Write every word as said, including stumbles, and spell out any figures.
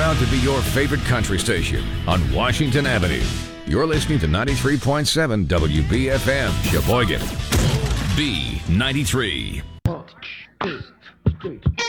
proud to be your favorite country station on Washington Avenue. You're listening to ninety-three point seven W B F M, Sheboygan. B ninety-three. One, two, three.